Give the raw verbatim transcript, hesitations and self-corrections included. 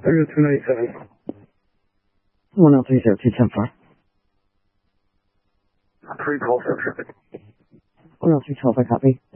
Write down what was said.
Area two ninety-seven. one oh three zero two ten four. Three twelve, sir. one oh three twelve, I copy.